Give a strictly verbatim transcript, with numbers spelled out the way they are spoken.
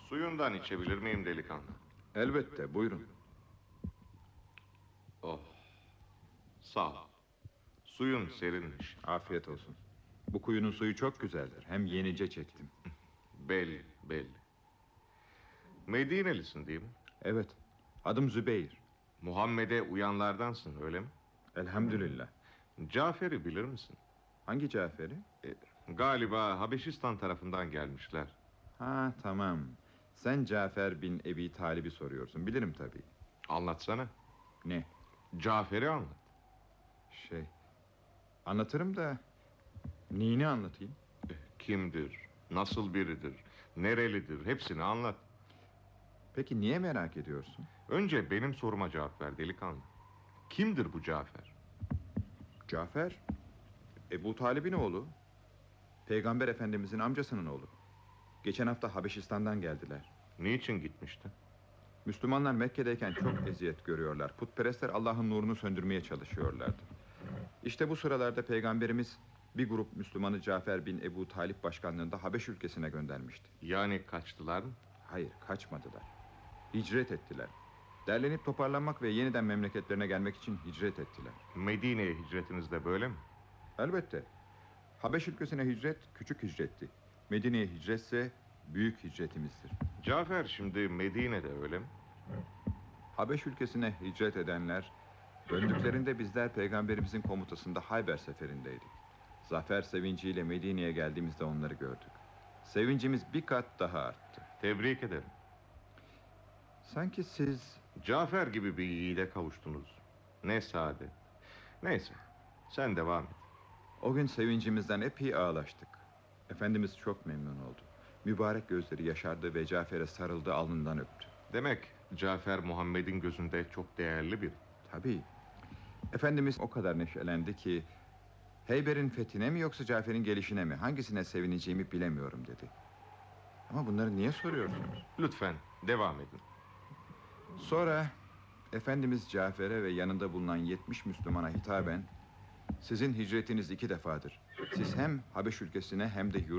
Suyundan içebilir miyim delikanlı? Elbette, buyurun. Oh, sağ ol. Suyun serinmiş. Afiyet olsun. Bu kuyunun suyu çok güzeldir. Hem yenice çektim. Belli, belli. Medinelisin değil mi? Evet, adım Zübeyir. Muhammed'e uyanlardansın, öyle mi? Elhamdülillah. Cafer'i bilir misin? Hangi Cafer'i? E, galiba Habeşistan tarafından gelmişler. Ha, tamam. Sen Cafer bin Ebi Talib'i soruyorsun. Bilirim tabii. Anlatsana. Ne? Cafer'i anlat. Şey... Anlatırım da... Neyini anlatayım? E, kimdir? Nasıl biridir? Nerelidir? Hepsini anlat. Peki niye merak ediyorsun? Önce benim soruma cevap ver delikanlı. Kimdir bu Cafer? Cafer... Ebu Talib'in oğlu. Peygamber Efendimizin amcasının oğlu. Geçen hafta Habeşistan'dan geldiler. Niçin gitmişti? Müslümanlar Mekke'deyken çok eziyet görüyorlar. Putperestler Allah'ın nurunu söndürmeye çalışıyorlardı. İşte bu sıralarda Peygamberimiz bir grup Müslümanı Cafer bin Ebu Talip başkanlığında Habeş ülkesine göndermişti. Yani kaçtılar mı? Hayır, kaçmadılar. Hicret ettiler. Derlenip toparlanmak ve yeniden memleketlerine gelmek için hicret ettiler. Medine'ye hicretiniz de böyle mi? Elbette. Habeş ülkesine hicret küçük hicretti. Medine'ye hicretse büyük hicretimizdir. Cafer şimdi Medine'de, öyle mi? Habeş ülkesine hicret edenler, döndüklerinde bizler Peygamberimizin komutasında Hayber seferindeydik. Zafer sevinciyle Medine'ye geldiğimizde onları gördük. Sevincimiz bir kat daha arttı. Tebrik ederim. Sanki siz... Cafer gibi bir yiğide kavuştunuz. Ne saadet. Neyse, sen devam et. O gün sevincimizden epey ağlaştık. Efendimiz çok memnun oldu. Mübarek gözleri yaşardı ve Cafer'e sarıldı, alnından öptü. Demek Cafer Muhammed'in gözünde çok değerli bir. Tabii. Efendimiz o kadar neşelendi ki... Heyber'in fethine mi yoksa Cafer'in gelişine mi, hangisine sevineceğimi bilemiyorum dedi. Ama bunları niye soruyorsunuz? Lütfen devam edin. Sonra Efendimiz Cafer'e ve yanında bulunan yetmiş Müslümana hitaben... Sizin hicretiniz iki defadır. Siz hem Habeş ülkesine hem de yurt